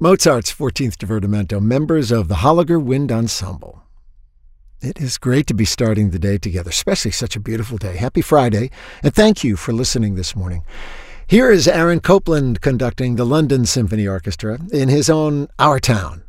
Mozart's 14th Divertimento, members of the Holliger Wind Ensemble. It is great to be starting the day together, especially such a beautiful day. Happy Friday, and thank you for listening this morning. Here is Aaron Copland conducting the London Symphony Orchestra in his own Our Town.